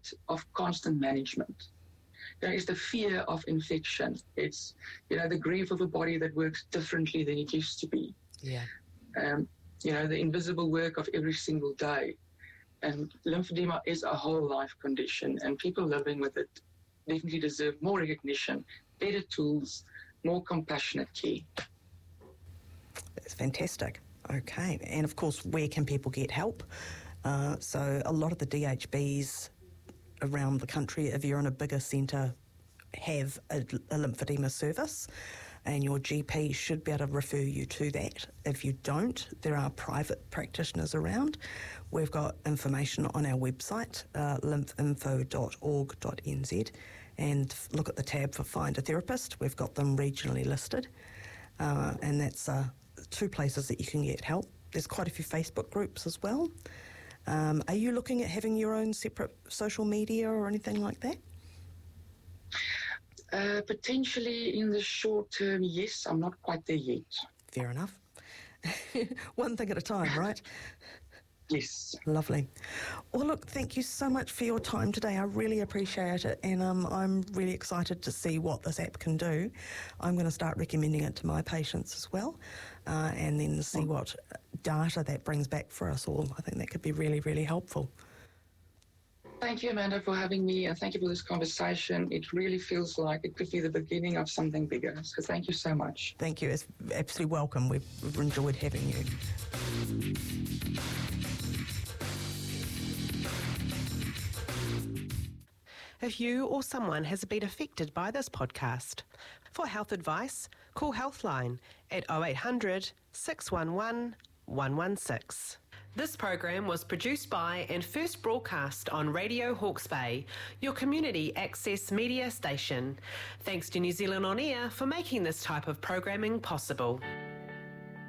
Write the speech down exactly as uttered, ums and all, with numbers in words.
threat of constant management. There is the fear of infection. It's, you know, the grief of a body that works differently than it used to be. Yeah. Um, you know, the invisible work of every single day. And lymphedema is a whole life condition, and people living with it definitely deserve more recognition, better tools, more compassionate care. That's fantastic. Okay. And of course, where can people get help? Uh, so a lot of the D H Bs around the country, if you're in a bigger centre, have a, a lymphedema service, and your G P should be able to refer you to that. If you don't, there are private practitioners around. We've got information on our website, uh, lymph info dot org dot n z, and look at the tab for Find a Therapist. We've got them regionally listed, uh, and that's uh, two places that you can get help. There's quite a few Facebook groups as well. Um, are you looking at having your own separate social media or anything like that? Uh, potentially in the short term, yes. I'm not quite there yet. Fair enough. One thing at a time, right? Yes. Lovely. Well, look, thank you so much for your time today. I really appreciate it, and um, I'm really excited to see what this app can do. I'm going to start recommending it to my patients as well, uh, and then see what data that brings back for us all. I think that could be really, really helpful. Thank you, Amanda, for having me, and thank you for this conversation. It really feels like it could be the beginning of something bigger. So thank you so much. Thank you. It's absolutely welcome. We've, we've enjoyed having you. If you or someone has been affected by this podcast, for health advice, call Healthline at oh eight hundred, six one one, one one six. This program was produced by and first broadcast on Radio Hawke's Bay, your community access media station. Thanks to New Zealand On Air for making this type of programming possible.